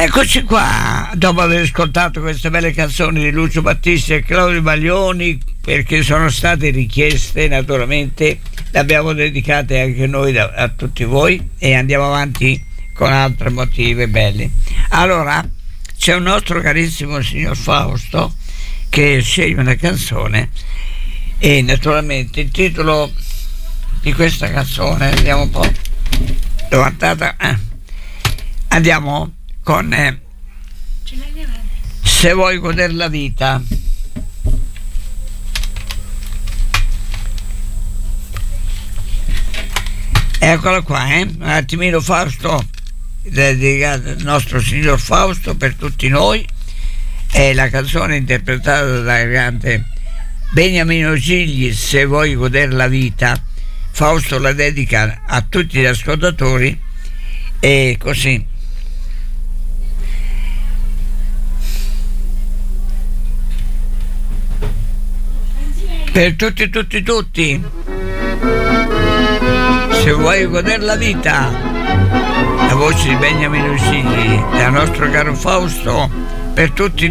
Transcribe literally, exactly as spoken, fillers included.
Eccoci qua, dopo aver ascoltato queste belle canzoni di Lucio Battisti e Claudio Baglioni, perché sono state richieste, naturalmente le abbiamo dedicate anche noi da, a tutti voi, e andiamo avanti con altre motive belle. Allora, c'è un nostro carissimo signor Fausto che sceglie una canzone, e naturalmente il titolo di questa canzone, vediamo un po', levantata, eh. andiamo con eh, Se vuoi godere la vita. Eccola qua, eh? Un attimino, Fausto, dedicato al nostro signor Fausto per tutti noi. È la canzone interpretata dal grande Beniamino Gigli, Se vuoi godere la vita. Fausto la dedica a tutti gli ascoltatori, e così. Per tutti, tutti, tutti. Se vuoi godere la vita. La voce di Beniamino Gigli, dal nostro caro Fausto, per tutti